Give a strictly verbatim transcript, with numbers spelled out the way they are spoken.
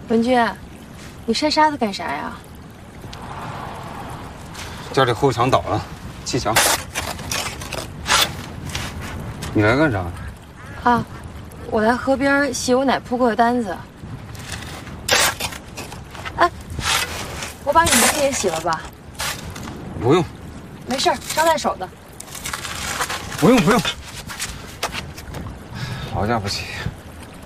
文君，你晒沙子干啥呀？ 家里后墙倒了，砌墙。你来干啥？ 啊，我来河边洗我奶铺过的单子。哎，我把你衣服也洗了吧？ 不用， 没事，捎带手的。 不用不用，劳驾不起。